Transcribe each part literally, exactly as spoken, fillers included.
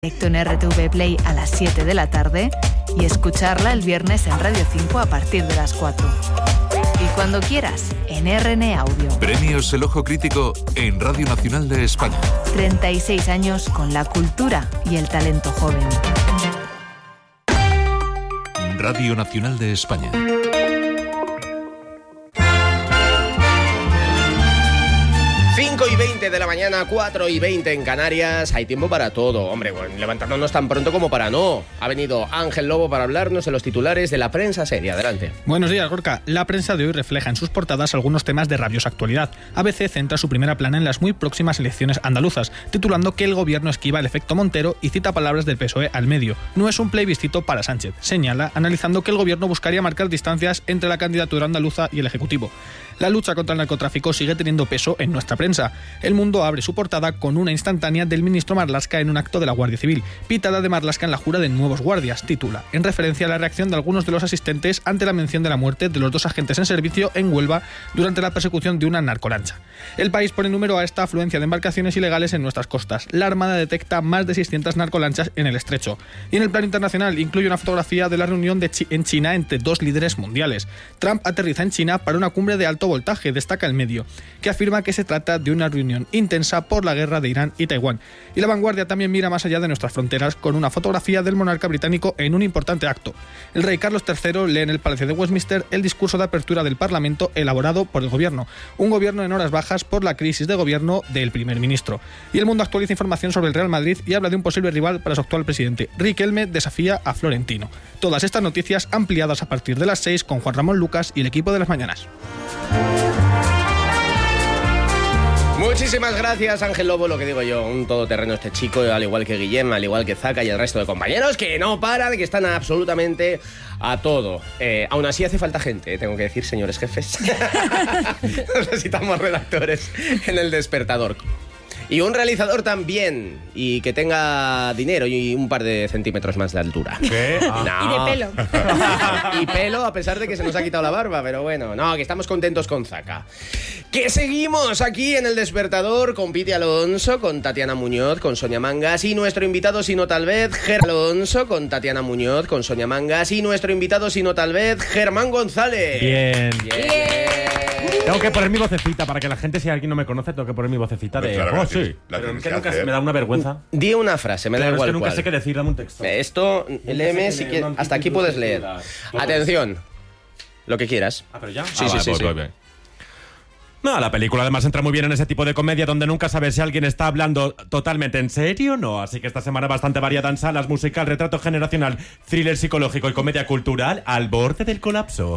Directo en R T V Play a las siete de la tarde y escucharla el viernes en Radio cinco a partir de las cuatro. Y cuando quieras, en R N Audio. Premios El Ojo Crítico en Radio Nacional de España. treinta y seis años con la cultura y el talento joven. Radio Nacional de España. cinco y veinte de la mañana, cuatro y veinte en Canarias. Hay tiempo para todo. Hombre, bueno, levantándonos tan pronto como para no. Ha venido Ángel Lobo para hablarnos de los titulares de la prensa seria. Adelante. Buenos días, Gorka. La prensa de hoy refleja en sus portadas algunos temas de rabiosa actualidad. A B C centra su primera plana en las muy próximas elecciones andaluzas, titulando que el gobierno esquiva el efecto Montero y cita palabras del P S O E al medio. No es un plebiscito para Sánchez, señala, analizando que el gobierno buscaría marcar distancias entre la candidatura andaluza y el Ejecutivo. La lucha contra el narcotráfico sigue teniendo peso en nuestra prensa. El Mundo abre su portada con una instantánea del ministro Marlaska en un acto de la Guardia Civil. Pitada de Marlaska en la jura de nuevos guardias, titula, en referencia a la reacción de algunos de los asistentes ante la mención de la muerte de los dos agentes en servicio en Huelva durante la persecución de una narcolancha. El País pone número a esta afluencia de embarcaciones ilegales en nuestras costas. La Armada detecta más de seiscientas narcolanchas en el estrecho. Y en el plano internacional incluye una fotografía de la reunión de Chi- en China entre dos líderes mundiales. Trump aterriza en China para una cumbre de alto voltaje, destaca el medio, que afirma que se trata de una reunión intensa por la guerra de Irán y Taiwán. Y La Vanguardia también mira más allá de nuestras fronteras con una fotografía del monarca británico en un importante acto. El rey Carlos tercero lee en el Palacio de Westminster el discurso de apertura del Parlamento elaborado por el gobierno, un gobierno en horas bajas por la crisis de gobierno del primer ministro. Y El Mundo actualiza información sobre el Real Madrid y habla de un posible rival para su actual presidente. Riquelme desafía a Florentino. Todas estas noticias ampliadas a partir de las seis con Juan Ramón Lucas y el equipo de las mañanas. Muchísimas gracias, Ángel Lobo. Lo que digo yo, un todoterreno este chico, al igual que Guillem, al igual que Zaka y el resto de compañeros que no paran, que están absolutamente a todo. Eh, aún así hace falta gente, tengo que decir, señores jefes. Necesitamos redactores en El Despertador. Y un realizador también, y que tenga dinero y un par de centímetros más de altura. ¿Qué? Ah. No. Y de pelo. Y pelo, a pesar de que se nos ha quitado la barba, pero bueno, no, que estamos contentos con Zaka. Que seguimos aquí en El Despertador con Piti Alonso, con Tatiana Muñoz, con Sonia Mangas y nuestro invitado, sino tal vez, Ger Alonso, con Tatiana Muñoz, con Sonia Mangas y nuestro invitado, sino tal vez, Germán González. Bien. Bien. Tengo que poner mi vocecita para que la gente, si alguien no me conoce, tengo que poner mi vocecita de. Pues claro Oh, que sí. sí, la Pero tienes que que nunca hacer. se me da una vergüenza. Di una frase, me da Claro, es igual que nunca cuál. sé qué decir, dame un texto. Esto, léeme si quieres. Hasta aquí puedes leer. Atención. Lo que quieras. Ah, pero ya. Sí, Ah, sí, vale, sí, voy, sí. voy, voy. No, la película además entra muy bien en ese tipo de comedia donde nunca sabes si alguien está hablando totalmente en serio o no. Así que esta semana bastante variada en salas, musical, retrato generacional, thriller psicológico y comedia cultural al borde del colapso.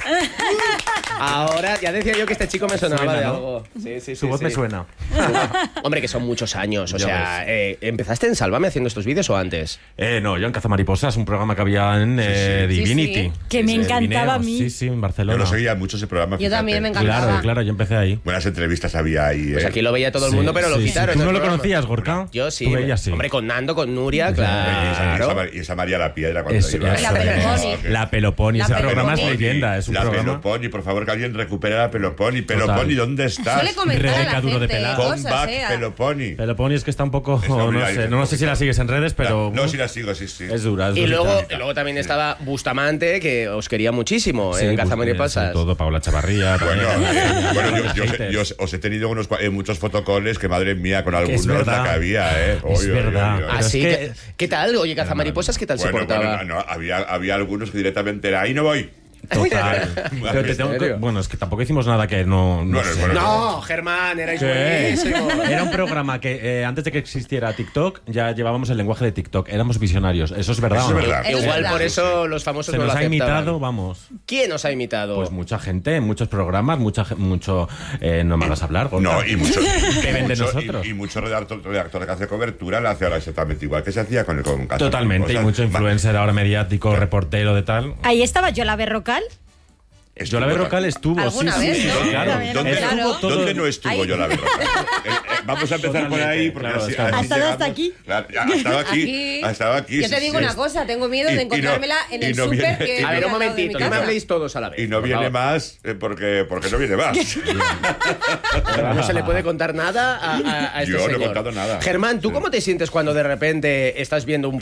Ahora, ya decía yo que este chico me sonaba Suena, de ¿no? algo. Sí, sí, Su sí, voz sí. me suena. Hombre, que son muchos años. O Ya sea, ves. eh, ¿empezaste en Sálvame haciendo estos vídeos o antes? Eh, no, yo en Cazamariposas, un programa que había en eh, Sí, sí. Divinity. Que me Sí, encantaba a mí. Sí, sí, en Yo Barcelona. lo seguía mucho ese programa. Yo fíjate. también me encantaba. Claro, claro, yo empecé ahí. Buenas entrevistas había ahí. Pues ¿eh? aquí lo veía todo el Sí, mundo, pero lo sí, sí. quitaron. ¿Tú no del lo programa. conocías, Gorka? Yo sí. Tú veías, sí. Hombre, con Nando, con Nuria, Y esa, y esa claro. Mar- y esa María la Piedra cuando Es- iba. es- La Peloponi. La Peloponi, La ese Peloponi. programa es Peloponi, leyenda, es un la programa. Peloponi, por favor, que alguien recupere la Peloponi. Peloponi, Total. ¿dónde estás? Suele comentar a la Rebeca Duro de gente Pelar. cosas, Come back, eh. Peloponi. Peloponi es que está un poco, Está no muy sé, ahí, no, un sé si la poquito. sigues en redes, pero No, sí la sigo, sí, sí. es dura, es Y durita. luego, y luego también estaba Bustamante, que os quería muchísimo Sí, en pues, Cazamariposas. eh, todo, Paula Chavarría. Bueno, también. eh, bueno, yo, yo os- Haters. yo os, os he tenido unos, cua- eh, muchos fotocoles que, madre mía, con es algunos la verdad. que había, ¿eh? Es Oy, oy, verdad. oy, oy. Ah, Pero sí, es que- ¿qué, qué tal? Oye, Cazamariposas, ¿qué tal se Bueno, portaba? bueno, no, no, había, había algunos que directamente era, ahí no voy. Total. Pero te ¿En tengo que- serio? bueno, es que tampoco hicimos nada que no. no Bueno, sé. bueno. No, Germán, erais ¿Qué? buenísimos. Era un programa que eh, antes de que existiera TikTok ya llevábamos el lenguaje de TikTok. Éramos visionarios. ¿Eso es verdad Eso o no? es verdad. Eso es Igual verdad. por eso los famosos Se no nos lo ha aceptaban. imitado, vamos. ¿Quién os ha imitado? Pues mucha gente, en muchos programas, mucha, ge- mucho. Eh, no me hagas hablar, Gorka. No, y mucho, Beben de mucho- nosotros. Y, y mucho redactor, redactor que hace cobertura le hace ahora exactamente igual que se hacía con el con Casa Totalmente, y Mariposas. mucho influencer ahora mediático, reportero de tal. Ahí estaba yo, la Berrocal. Yo la Berrocal estuvo, sí, ¿Alguna sí, vez, sí, no? sí, claro. También, ¿Dónde, claro. Estuvo todo- ¿Dónde no estuvo Ahí. yo la Berrocal? Eh, eh, vamos a empezar por ahí, porque Totalmente, así, claro, así ha estado hasta llegamos. aquí. La- ha estado aquí. Aquí. Ha estado aquí. Yo te sí, digo sí. una cosa, tengo miedo Y- y de no- encontrármela en y el no súper viene- que y- A ver, un al lado de mi momentito, no me casa. habléis todos a la vez. Y no por viene favor. más eh, porque, porque no viene más. Pero no se le puede contar nada a, a- a este Yo no he señor. contado nada. Germán, ¿tú Sí. cómo te sientes cuando de repente estás viendo un